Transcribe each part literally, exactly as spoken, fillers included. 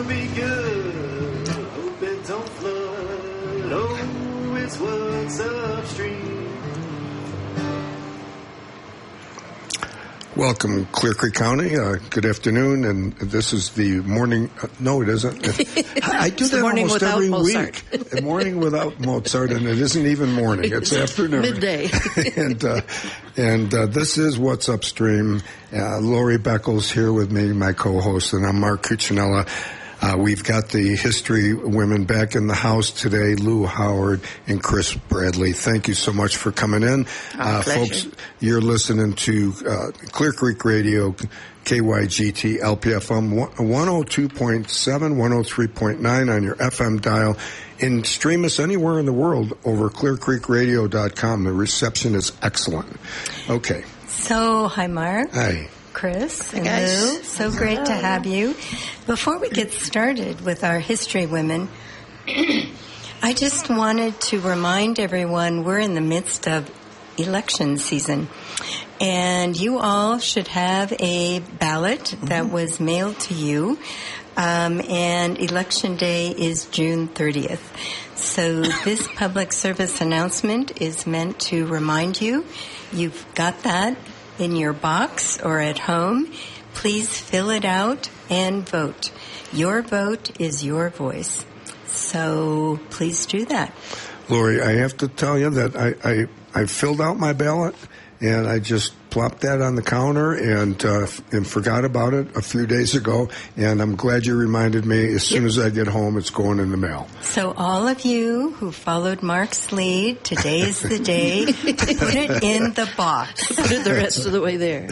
be good. Hope it don't flood. Oh, it's what's upstream. Welcome, Clear Creek County. Uh, good afternoon, and this is the morning. Uh, no, it isn't. I do that almost every Mozart. week. A morning without Mozart, and it isn't even morning; it's afternoon, midday. and uh, and uh, this is What's Upstream. Uh, Lori Beckles here with me, my co-host, and I'm Mark Cuccinella. Uh, we've got the history women back in the house today, Lou Howard and Chris Bradley. Thank you so much for coming in. Our uh, pleasure. Folks, you're listening to uh, Clear Creek Radio, K Y G T, L P F M, one oh two point seven, one oh three point nine on your F M dial. And stream us anywhere in the world over clear creek radio dot com. The reception is excellent. Okay. So, hi, Mark. Hi. Chris and Hi, guys. Lou. So great to have you. Before we get started with our history women, I just wanted to remind everyone we're in the midst of election season. And you all should have a ballot mm-hmm. that was mailed to you. Um, and Election Day is June thirtieth. So this public service announcement is meant to remind you you've got that in your box or at home. Please fill it out and vote. Your vote is your voice. So please do that. Lori, I have to tell you that I, I, I filled out my ballot, and I just plopped that on the counter and uh, and forgot about it a few days ago, and I'm glad you reminded me. As soon as I get home, it's going in the mail. So all of you who followed Mark's lead, today is the day to put it in the box. Put it the rest of the way there.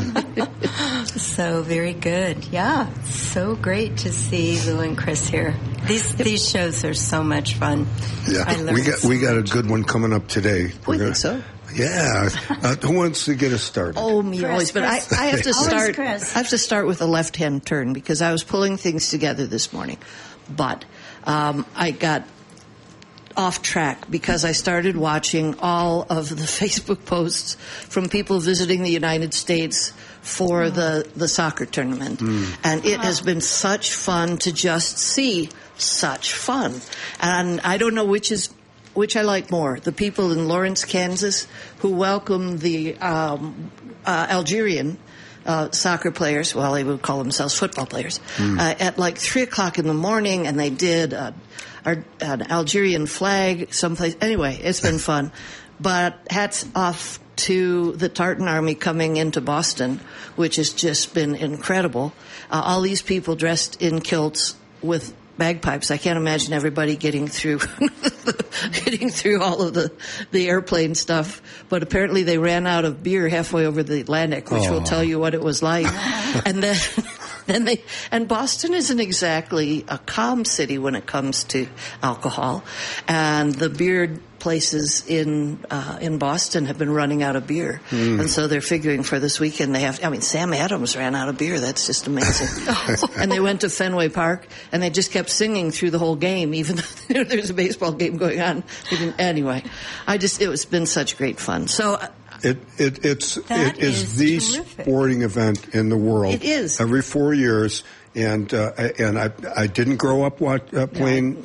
So very good. Yeah, so great to see Lou and Chris here. These these shows are so much fun. Yeah, I learned we got so we got much. a good one coming up today. We We're think so. Yeah. Uh, who wants to get us started? Oh, me Chris, always. But I, Chris. I have to Always start. Chris. I have to start with a left-hand turn because I was pulling things together this morning, but um, I got off track because I started watching all of the Facebook posts from people visiting the United States for oh. the the soccer tournament, mm. and it oh. has been such fun to just see such fun. And I don't know which is. Which I like more, the people in Lawrence, Kansas, who welcomed the um, uh, Algerian uh, soccer players, well, they would call themselves football players, mm. uh, at like three o'clock in the morning, and they did uh, our, an Algerian flag someplace. Anyway, it's been fun. But hats off to the Tartan Army coming into Boston, which has just been incredible. Uh, all these people dressed in kilts with bagpipes. I can't imagine everybody getting through getting through all of the, the airplane stuff. But apparently they ran out of beer halfway over the Atlantic, which oh. will tell you what it was like. and then then they and Boston isn't exactly a calm city when it comes to alcohol. And the beer places in uh, in Boston have been running out of beer, mm. and so they're figuring for this weekend they have. I mean, Sam Adams ran out of beer. That's just amazing. And they went to Fenway Park, and they just kept singing through the whole game, even though there's a baseball game going on. They didn't, anyway, I just it was been such great fun. So. Uh, It it it's That it is, is the terrific. sporting event in the world. It is every four years, and uh, and I I didn't grow up watch, uh, playing